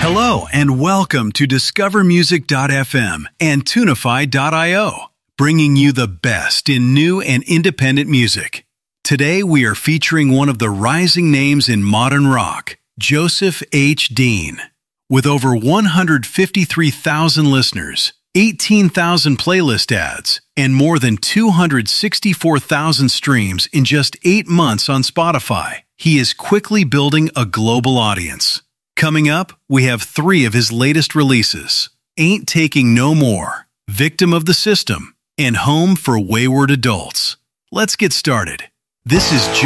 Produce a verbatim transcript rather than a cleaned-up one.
Hello and welcome to Discover Music dot f m and Tunify dot i o, bringing you the best in new and independent music. Today we are featuring one of the rising names in modern rock, Joseph H. Dean. With over one hundred fifty-three thousand listeners, eighteen thousand playlist ads, and more than two hundred sixty-four thousand streams in just eight months on Spotify, he is quickly building a global audience. Coming up, we have three of his latest releases: Ain't Taking No More, Victim of the System, and Home for Wayward Adults. Let's get started. This is